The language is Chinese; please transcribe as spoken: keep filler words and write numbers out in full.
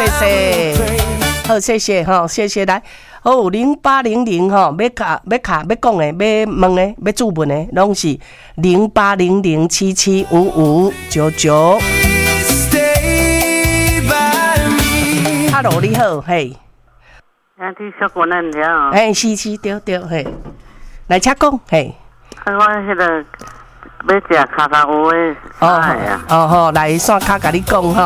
谢谢，好，谢谢哈，谢谢来。哦，零八零零吼，要卡要卡要讲的，要问的，要注文的，拢是零八零零七七五五九九。Hello， 你好，嘿。 啊，你小姑娘了。 哎，是是，对对，嘿。来，请讲，嘿。 啊，我迄个要食卡卡乌的菜啊。 哦，好，来，线卡甲你讲吼。